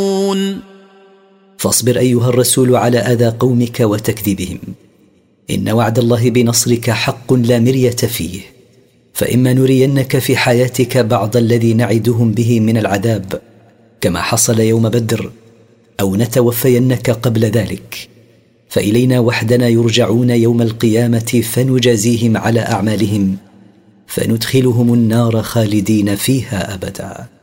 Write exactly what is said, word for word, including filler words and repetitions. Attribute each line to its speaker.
Speaker 1: فاصبر أيها الرسول على أذى قومك وتكذيبهم، إن وعد الله بنصرك حق لا مرية فيه، فإما نرينك في حياتك بعض الذي نعدهم به من العذاب كما حصل يوم بدر، أو نتوفينك قبل ذلك، فإلينا وحدنا يرجعون يوم القيامة فنجازيهم على أعمالهم فندخلهم النار خالدين فيها أبدا.